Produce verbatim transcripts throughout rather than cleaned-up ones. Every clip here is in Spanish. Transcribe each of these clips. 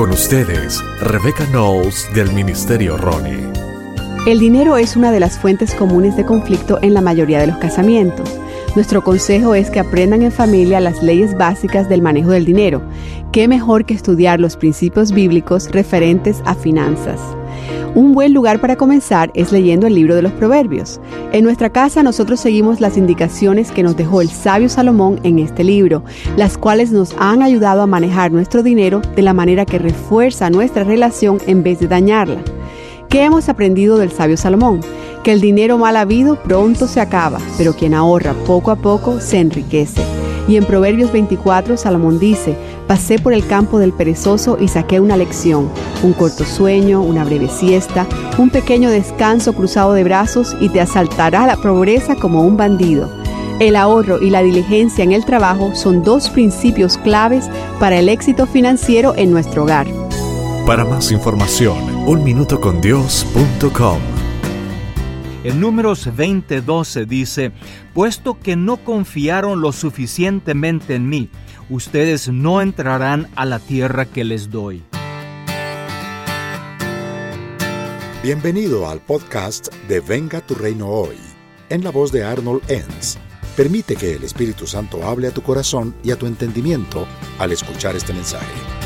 Con ustedes, Rebecca Knowles del Ministerio Ronnie. El dinero es una de las fuentes comunes de conflicto en la mayoría de los casamientos. Nuestro consejo es que aprendan en familia las leyes básicas del manejo del dinero. ¿Qué mejor que estudiar los principios bíblicos referentes a finanzas? Un buen lugar para comenzar es leyendo el libro de los Proverbios. En nuestra casa nosotros seguimos las indicaciones que nos dejó el sabio Salomón en este libro, las cuales nos han ayudado a manejar nuestro dinero de la manera que refuerza nuestra relación en vez de dañarla. ¿Qué hemos aprendido del sabio Salomón? Que el dinero mal habido pronto se acaba, pero quien ahorra poco a poco se enriquece. Y en Proverbios veinticuatro, Salomón dice: pasé por el campo del perezoso y saqué una lección, un corto sueño, una breve siesta, un pequeño descanso cruzado de brazos y te asaltará la pobreza como un bandido. El ahorro y la diligencia en el trabajo son dos principios claves para el éxito financiero en nuestro hogar. Para más información, un minuto con dios punto com. En Números veinte doce dice: puesto que no confiaron lo suficientemente en mí, ustedes no entrarán a la tierra que les doy. Bienvenido al podcast de Venga tu Reino Hoy, en la voz de Arnold Enns. Permite que el Espíritu Santo hable a tu corazón y a tu entendimiento al escuchar este mensaje.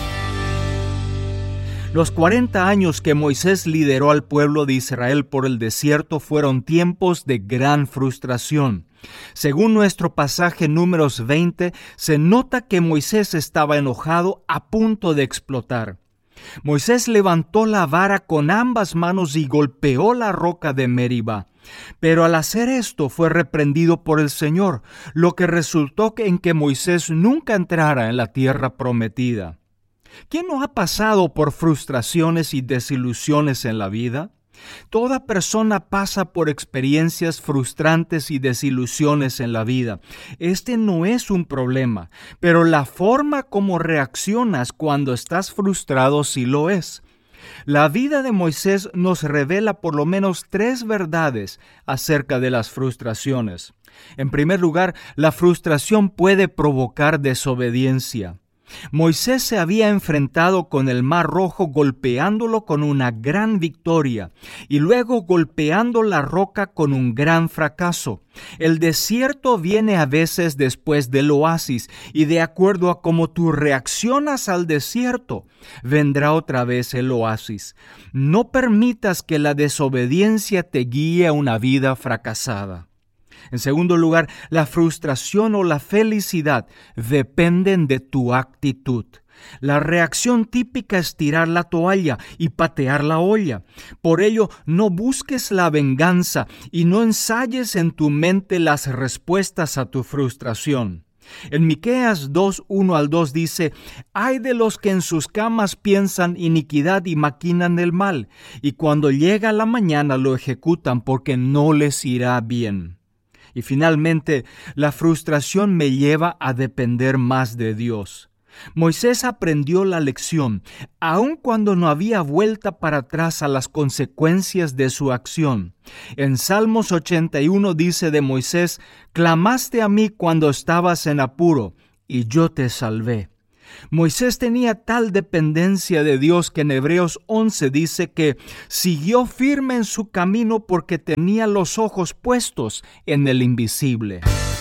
Los cuarenta años que Moisés lideró al pueblo de Israel por el desierto fueron tiempos de gran frustración. Según nuestro pasaje Números veinte, se nota que Moisés estaba enojado a punto de explotar. Moisés levantó la vara con ambas manos y golpeó la roca de Meriba. Pero al hacer esto fue reprendido por el Señor, lo que resultó en que Moisés nunca entrara en la tierra prometida. ¿Quién no ha pasado por frustraciones y desilusiones en la vida? Toda persona pasa por experiencias frustrantes y desilusiones en la vida. Este no es un problema, pero la forma como reaccionas cuando estás frustrado sí lo es. La vida de Moisés nos revela por lo menos tres verdades acerca de las frustraciones. En primer lugar, la frustración puede provocar desobediencia. Moisés se había enfrentado con el Mar Rojo golpeándolo con una gran victoria y luego golpeando la roca con un gran fracaso. El desierto viene a veces después del oasis y de acuerdo a cómo tú reaccionas al desierto, vendrá otra vez el oasis. No permitas que la desobediencia te guíe a una vida fracasada. En segundo lugar, la frustración o la felicidad dependen de tu actitud. La reacción típica es tirar la toalla y patear la olla. Por ello, no busques la venganza y no ensayes en tu mente las respuestas a tu frustración. En Miqueas dos, uno al dos dice: «Ay de los que en sus camas piensan iniquidad y maquinan el mal, y cuando llega la mañana lo ejecutan porque no les irá bien». Y finalmente, la frustración me lleva a depender más de Dios. Moisés aprendió la lección, aun cuando no había vuelta para atrás a las consecuencias de su acción. En Salmos ochenta y uno dice de Moisés: «Clamaste a mí cuando estabas en apuro, y yo te salvé». Moisés tenía tal dependencia de Dios que en Hebreos once dice que siguió firme en su camino porque tenía los ojos puestos en el invisible.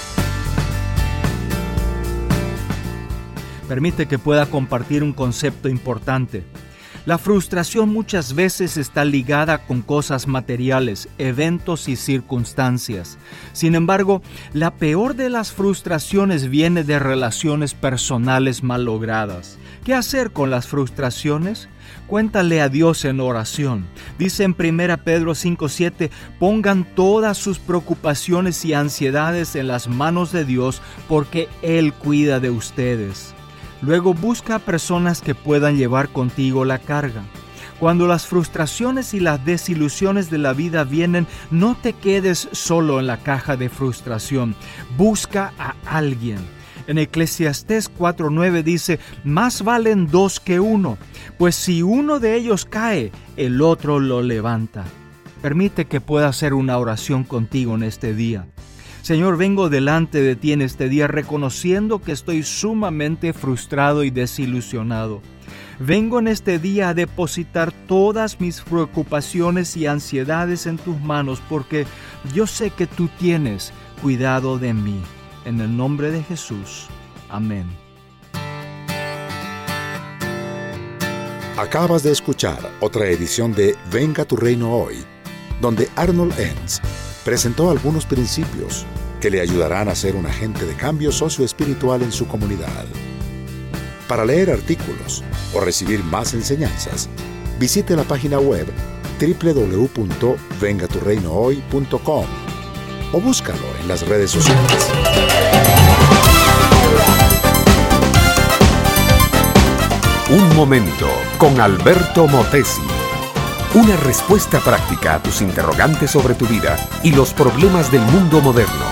Permite que pueda compartir un concepto importante. La frustración muchas veces está ligada con cosas materiales, eventos y circunstancias. Sin embargo, la peor de las frustraciones viene de relaciones personales mal logradas. ¿Qué hacer con las frustraciones? Cuéntale a Dios en oración. Dice en primera Pedro cinco siete, pongan todas sus preocupaciones y ansiedades en las manos de Dios porque Él cuida de ustedes. Luego busca personas que puedan llevar contigo la carga. Cuando las frustraciones y las desilusiones de la vida vienen, no te quedes solo en la caja de frustración. Busca a alguien. En Eclesiastés cuatro nueve dice, más valen dos que uno, pues si uno de ellos cae, el otro lo levanta. Permite que pueda hacer una oración contigo en este día. Señor, vengo delante de ti en este día reconociendo que estoy sumamente frustrado y desilusionado. Vengo en este día a depositar todas mis preocupaciones y ansiedades en tus manos, porque yo sé que tú tienes cuidado de mí. En el nombre de Jesús. Amén. Acabas de escuchar otra edición de Venga tu Reino Hoy, donde Arnold Enns presentó algunos principios que le ayudarán a ser un agente de cambio socioespiritual en su comunidad. Para leer artículos o recibir más enseñanzas, visite la página web doble u doble u doble u punto venga tu reino hoy punto com o búscalo en las redes sociales. Un momento con Alberto Motesi. Una respuesta práctica a tus interrogantes sobre tu vida y los problemas del mundo moderno.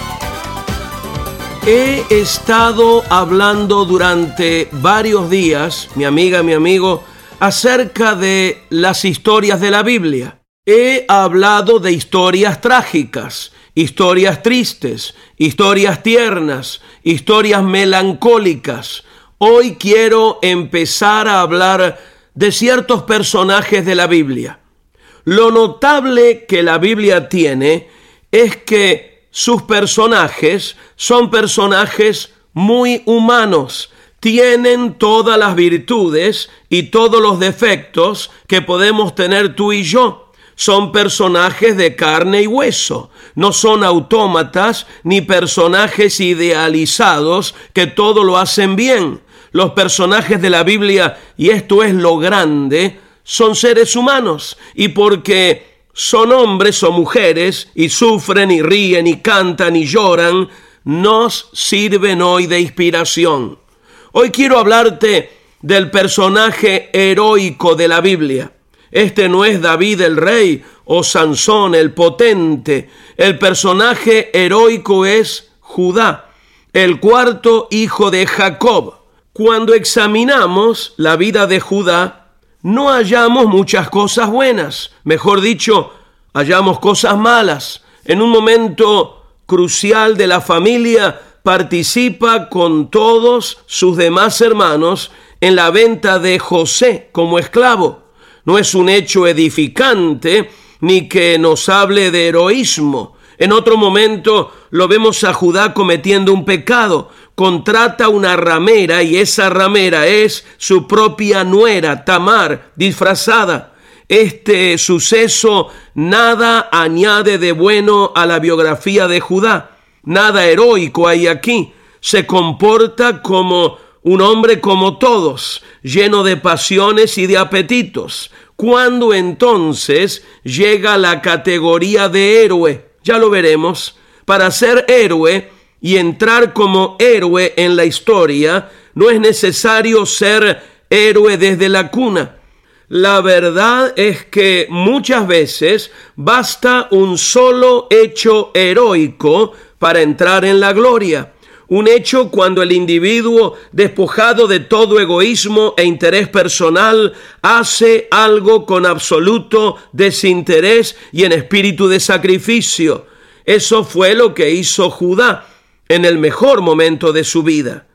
He estado hablando durante varios días, mi amiga, mi amigo, acerca de las historias de la Biblia. He hablado de historias trágicas, historias tristes, historias tiernas, historias melancólicas. Hoy quiero empezar a hablar de ciertos personajes de la Biblia. Lo notable que la Biblia tiene es que sus personajes son personajes muy humanos, tienen todas las virtudes y todos los defectos que podemos tener tú y yo. Son personajes de carne y hueso, no son autómatas ni personajes idealizados que todo lo hacen bien. Los personajes de la Biblia, y esto es lo grande, son seres humanos, y porque son hombres o mujeres y sufren y ríen y cantan y lloran, nos sirven hoy de inspiración. Hoy quiero hablarte del personaje heroico de la Biblia. Este no es David el rey o Sansón el potente. El personaje heroico es Judá, el cuarto hijo de Jacob. Cuando examinamos la vida de Judá, no hallamos muchas cosas buenas, mejor dicho, hallamos cosas malas. En un momento crucial de la familia, participa con todos sus demás hermanos en la venta de José como esclavo. No es un hecho edificante ni que nos hable de heroísmo. En otro momento lo vemos a Judá cometiendo un pecado. Contrata una ramera y esa ramera es su propia nuera, Tamar, disfrazada. Este suceso nada añade de bueno a la biografía de Judá. Nada heroico hay aquí. Se comporta como un hombre como todos, lleno de pasiones y de apetitos. ¿Cuándo entonces llega la categoría de héroe? Ya lo veremos. Para ser héroe y entrar como héroe en la historia, no es necesario ser héroe desde la cuna. La verdad es que muchas veces basta un solo hecho heroico para entrar en la gloria. Un hecho cuando el individuo, despojado de todo egoísmo e interés personal, hace algo con absoluto desinterés y en espíritu de sacrificio. Eso fue lo que hizo Judá en el mejor momento de su vida.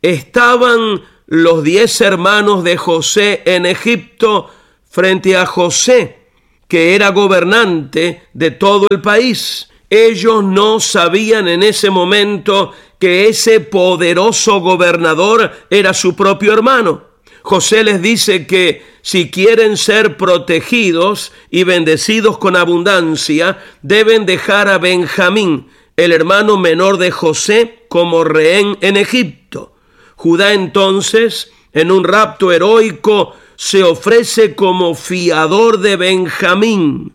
Estaban los diez hermanos de José en Egipto frente a José, que era gobernante de todo el país. Ellos no sabían en ese momento que ese poderoso gobernador era su propio hermano. José les dice que si quieren ser protegidos y bendecidos con abundancia, deben dejar a Benjamín, el hermano menor de José, como rehén en Egipto. Judá entonces, en un rapto heroico, se ofrece como fiador de Benjamín.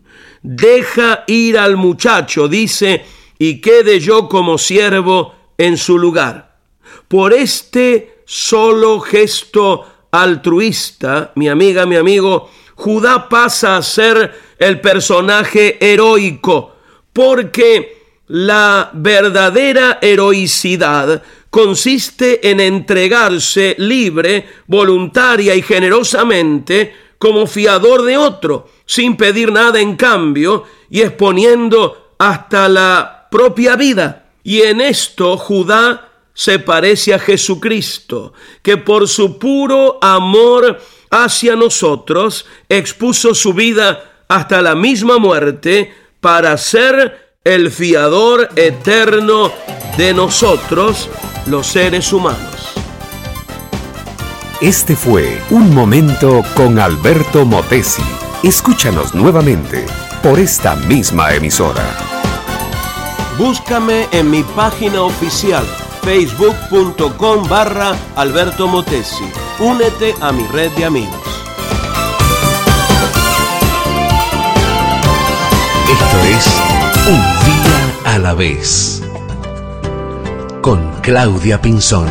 Deja ir al muchacho, dice, y quede yo como siervo en su lugar. Por este solo gesto altruista, mi amiga, mi amigo, Judá pasa a ser el personaje heroico, porque la verdadera heroicidad consiste en entregarse libre, voluntaria y generosamente como fiador de otro, sin pedir nada en cambio y exponiendo hasta la propia vida. Y en esto Judá se parece a Jesucristo, que por su puro amor hacia nosotros expuso su vida hasta la misma muerte para ser el fiador eterno de nosotros, los seres humanos. Este fue Un Momento con Alberto Motesi. Escúchanos nuevamente por esta misma emisora. Búscame en mi página oficial facebook.com barra Alberto Motesi. Únete a mi red de amigos. Esto es Un Día a la Vez con Claudia Pinzón.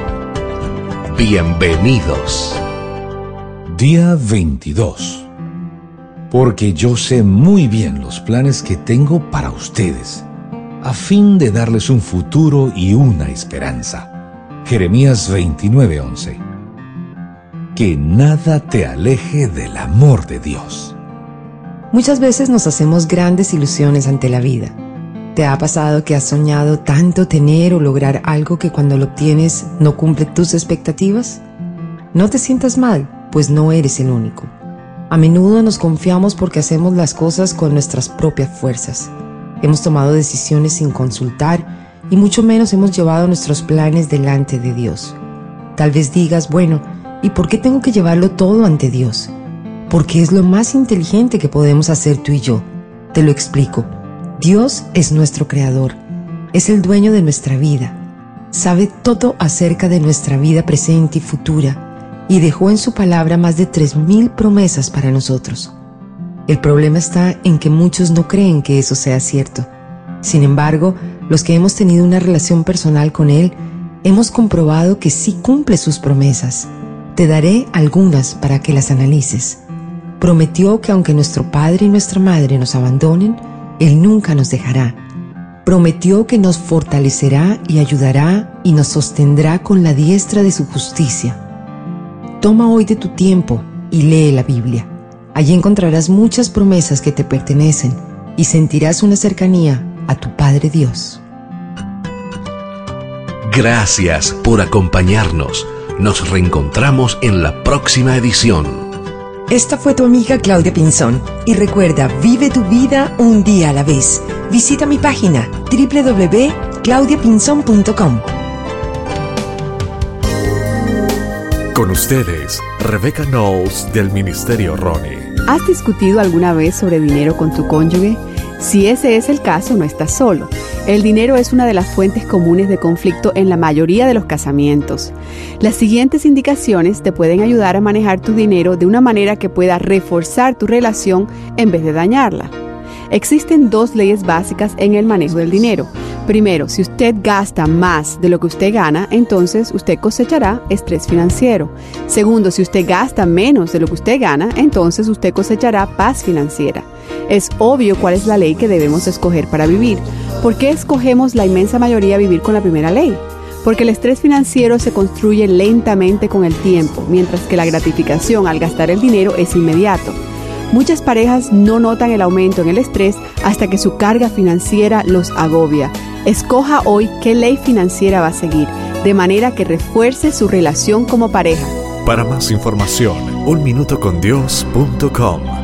Bienvenidos. Día veintidós. Porque yo sé muy bien los planes que tengo para ustedes, a fin de darles un futuro y una esperanza. Jeremías veintinueve once. Que nada te aleje del amor de Dios. Muchas veces nos hacemos grandes ilusiones ante la vida. ¿Te ha pasado que has soñado tanto tener o lograr algo que cuando lo obtienes no cumple tus expectativas? No te sientas mal, pues no eres el único. A menudo nos confiamos porque hacemos las cosas con nuestras propias fuerzas. Hemos tomado decisiones sin consultar y mucho menos hemos llevado nuestros planes delante de Dios. Tal vez digas, bueno, ¿y por qué tengo que llevarlo todo ante Dios? Porque es lo más inteligente que podemos hacer tú y yo. Te lo explico. Dios es nuestro creador. Es el dueño de nuestra vida. Sabe todo acerca de nuestra vida presente y futura y dejó en su palabra más de tres mil promesas para nosotros. El problema está en que muchos no creen que eso sea cierto. Sin embargo, los que hemos tenido una relación personal con Él, hemos comprobado que sí cumple sus promesas. Te daré algunas para que las analices. Prometió que aunque nuestro padre y nuestra madre nos abandonen, Él nunca nos dejará. Prometió que nos fortalecerá y ayudará y nos sostendrá con la diestra de su justicia. Toma hoy de tu tiempo y lee la Biblia. Allí encontrarás muchas promesas que te pertenecen y sentirás una cercanía a tu Padre Dios. Gracias por acompañarnos. Nos reencontramos en la próxima edición. Esta fue tu amiga Claudia Pinzón. Y recuerda, vive tu vida un día a la vez. Visita mi página doble u doble u doble u punto claudia pinzón punto com. Con ustedes, Rebecca Knowles del Ministerio Ronnie. ¿Has discutido alguna vez sobre dinero con tu cónyuge? Si ese es el caso, no estás solo. El dinero es una de las fuentes comunes de conflicto en la mayoría de los casamientos. Las siguientes indicaciones te pueden ayudar a manejar tu dinero de una manera que pueda reforzar tu relación en vez de dañarla. Existen dos leyes básicas en el manejo del dinero. Primero, si usted gasta más de lo que usted gana, entonces usted cosechará estrés financiero. Segundo, si usted gasta menos de lo que usted gana, entonces usted cosechará paz financiera. Es obvio cuál es la ley que debemos escoger para vivir. ¿Por qué escogemos la inmensa mayoría vivir con la primera ley? Porque el estrés financiero se construye lentamente con el tiempo, mientras que la gratificación al gastar el dinero es inmediato. Muchas parejas no notan el aumento en el estrés hasta que su carga financiera los agobia. Escoja hoy qué ley financiera va a seguir, de manera que refuerce su relación como pareja. Para más información, un minuto con dios punto com.